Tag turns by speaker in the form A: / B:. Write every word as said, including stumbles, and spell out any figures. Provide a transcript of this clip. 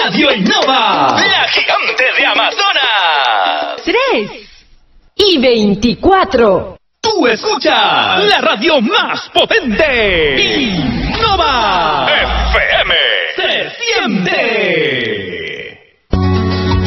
A: Radio Innova,
B: la gigante de Amazonas.
C: Tres y veinticuatro.
A: Tú escuchas la radio más potente. Innova.